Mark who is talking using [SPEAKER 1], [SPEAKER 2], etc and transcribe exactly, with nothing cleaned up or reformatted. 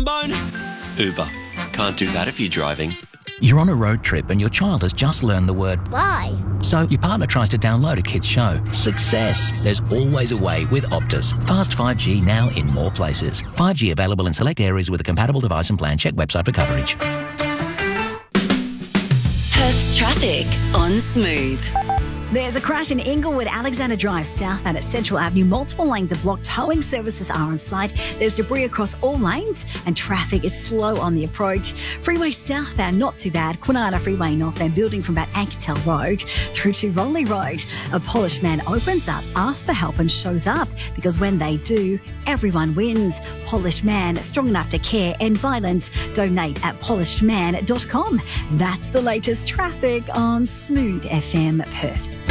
[SPEAKER 1] trombone? Uber. Can't do that if you're driving.
[SPEAKER 2] You're on a road trip and your child has just learned the word
[SPEAKER 3] bye.
[SPEAKER 2] So your partner tries to download a kid's show. Success. There's always a way with Optus. Fast five G now in more places. five G available in select areas with a compatible device and plan. Check website for coverage.
[SPEAKER 4] Perth's traffic on Smooth.
[SPEAKER 5] There's a crash in Inglewood, Alexander Drive southbound at Central Avenue. Multiple lanes are blocked. Towing services are on site. There's debris across all lanes and traffic is slow on the approach. Freeway southbound, not too bad. Kwinana Freeway northbound, building from about Ankertel Road through to Rowley Road. A polished man opens up, asks for help and shows up because when they do, everyone wins. Polished man, strong enough to care, end violence. Donate at polished man dot com. That's the latest traffic on Smooth F M Perth.